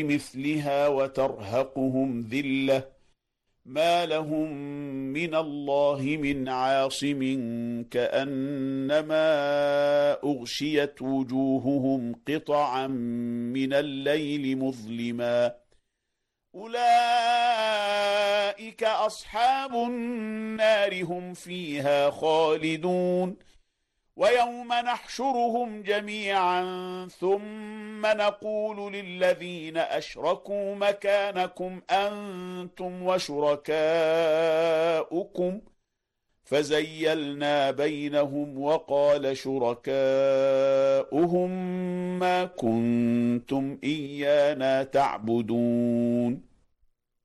مثلها وترهقهم ذلة ما لهم من الله من عاصم كأنما أغشيت وجوههم قطعا من الليل مظلما أولئك أصحاب النار هم فيها خالدون ويوم نحشرهم جميعا ثم نقول للذين أشركوا مكانكم أنتم وشركاؤكم فزيلنا بينهم وقال شركاؤهم ما كنتم إيانا تعبدون